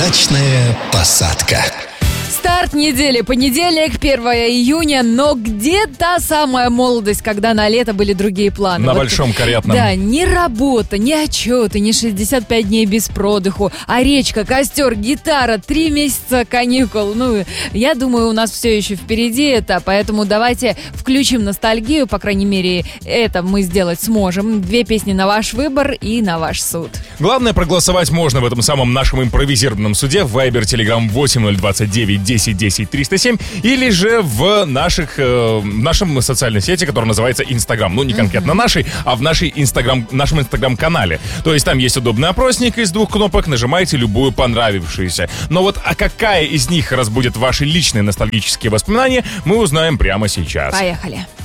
Удачная посадка. Старт недели, понедельник, 1 июня, но где та самая молодость, когда на лето были другие планы? На большом каретном. Да, ни работа, ни отчеты, ни 65 дней без продыху, а речка, костер, гитара, 3 месяца каникул. Я думаю, у нас все еще впереди это, поэтому давайте включим ностальгию, по крайней мере, это мы сделать сможем. 2 песни на ваш выбор и на ваш суд. Главное, проголосовать можно в этом самом нашем импровизированном суде в Viber, Telegram 8029 10 10 307 или же в нашем социальной сети, которая называется Instagram. Не конкретно нашей, а в нашем Instagram-канале. То есть там есть удобный опросник из 2 кнопок, нажимаете любую понравившуюся. Но какая из них разбудит ваши личные ностальгические воспоминания, мы узнаем прямо сейчас. Поехали.